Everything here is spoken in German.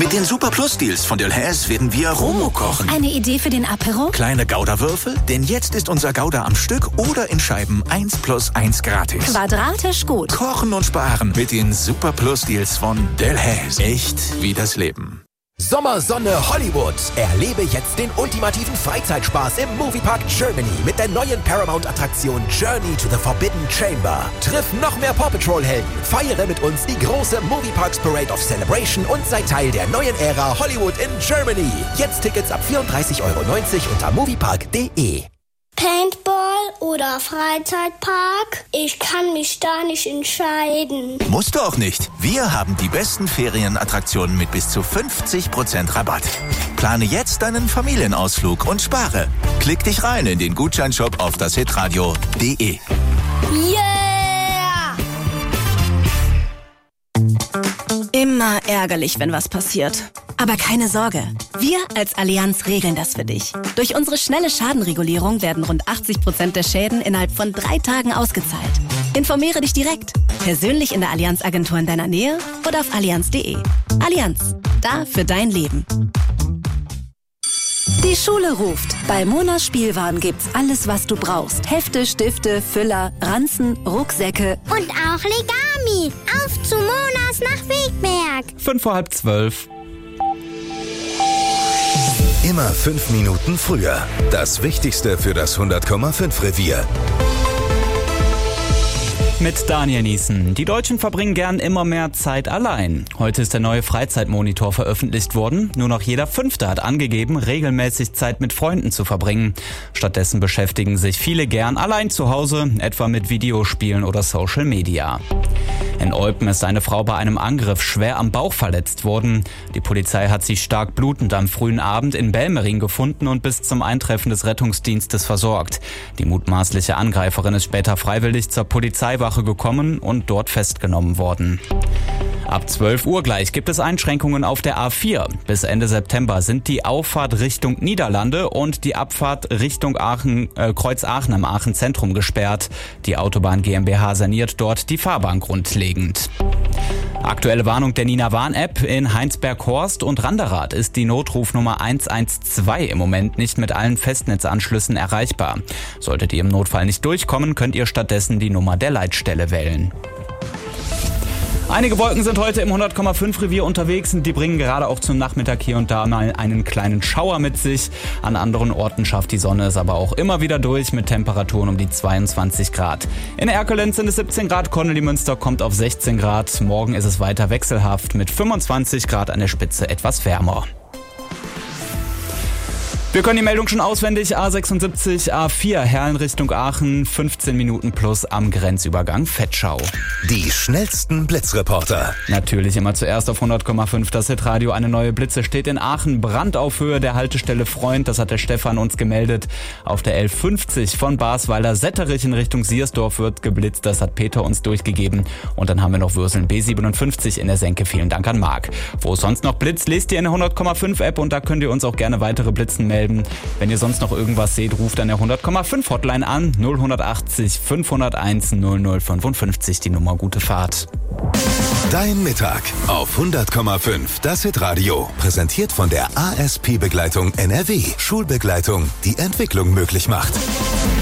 Mit den Super Plus Deals von Delhaize werden wir Romo kochen. Eine Idee für den Apero? Kleine Gouda-Würfel? Denn jetzt ist unser Gouda am Stück oder in Scheiben 1 + 1 gratis. Quadratisch gut. Kochen und sparen mit den Super Plus Deals von Delhaize. Echt wie das Leben. Sommersonne Hollywood. Erlebe jetzt den ultimativen Freizeitspaß im Moviepark Germany mit der neuen Paramount-Attraktion Journey to the Forbidden Chamber. Triff noch mehr Paw Patrol-Helden, feiere mit uns die große Movieparks Parade of Celebration und sei Teil der neuen Ära Hollywood in Germany. Jetzt Tickets ab 34,90 € unter moviepark.de. Paintball oder Freizeitpark? Ich kann mich da nicht entscheiden. Musst du auch nicht. Wir haben die besten Ferienattraktionen mit bis zu 50% Rabatt. Plane jetzt deinen Familienausflug und spare. Klick dich rein in den Gutscheinshop auf dashitradio.de. Yeah! Immer ärgerlich, wenn was passiert. Aber keine Sorge, wir als Allianz regeln das für dich. Durch unsere schnelle Schadenregulierung werden rund 80% der Schäden innerhalb von 3 Tagen ausgezahlt. Informiere dich direkt, persönlich in der Allianz-Agentur in deiner Nähe oder auf allianz.de. Allianz, da für dein Leben. Die Schule ruft. Bei Monas Spielwaren gibt's alles, was du brauchst. Hefte, Stifte, Füller, Ranzen, Rucksäcke Und auch Legami. Auf zu Monas nach Wegberg. 11:55. Immer 5 Minuten früher. Das Wichtigste für das 100,5 Revier. Mit Daniel Niesen. Die Deutschen verbringen gern immer mehr Zeit allein. Heute ist der neue Freizeitmonitor veröffentlicht worden. Nur noch jeder Fünfte hat angegeben, regelmäßig Zeit mit Freunden zu verbringen. Stattdessen beschäftigen sich viele gern allein zu Hause, etwa mit Videospielen oder Social Media. In Olpen ist eine Frau bei einem Angriff schwer am Bauch verletzt worden. Die Polizei hat sie stark blutend am frühen Abend in Belmering gefunden und bis zum Eintreffen des Rettungsdienstes versorgt. Die mutmaßliche Angreiferin ist später freiwillig zur Polizeiwache gekommen und dort festgenommen worden. Ab 12 Uhr gleich gibt es Einschränkungen auf der A4. Bis Ende September sind die Auffahrt Richtung Niederlande und die Abfahrt Richtung Kreuz Aachen am Aachen Zentrum gesperrt. Die Autobahn GmbH saniert dort die Fahrbahn grundlegend. Aktuelle Warnung der Nina Warn-App: in Heinsberg-Horst und Randerath ist die Notrufnummer 112 im Moment nicht mit allen Festnetzanschlüssen erreichbar. Solltet ihr im Notfall nicht durchkommen, könnt ihr stattdessen die Nummer der Leitstelle wählen. Einige Wolken sind heute im 100,5 Revier unterwegs und die bringen gerade auch zum Nachmittag hier und da mal einen kleinen Schauer mit sich. An anderen Orten schafft die Sonne es aber auch immer wieder durch mit Temperaturen um die 22 Grad. In Erkelenz sind es 17 Grad, Connelly-Münster kommt auf 16 Grad. Morgen ist es weiter wechselhaft mit 25 Grad an der Spitze etwas wärmer. Wir können die Meldung schon auswendig. A76, A4, Herlen Richtung Aachen, 15 Minuten plus am Grenzübergang Vetschau. Die schnellsten Blitzreporter. Natürlich immer zuerst auf 100,5 das Hitradio. Eine neue Blitze steht in Aachen. Brand auf Höhe der Haltestelle Freund, das hat der Stefan uns gemeldet. Auf der L50 von Basweiler-Setterich in Richtung Siersdorf wird geblitzt, das hat Peter uns durchgegeben. Und dann haben wir noch Würseln B57 in der Senke. Vielen Dank an Marc. Wo es sonst noch blitzt, lest ihr in der 100,5 App und da könnt ihr uns auch gerne weitere Blitzen melden. Wenn ihr sonst noch irgendwas seht, ruft an der 100,5 Hotline an. 0180 501 0055, die Nummer. Gute Fahrt. Dein Mittag auf 100,5 das Hitradio. Präsentiert von der ASP-Begleitung NRW. Schulbegleitung, die Entwicklung möglich macht.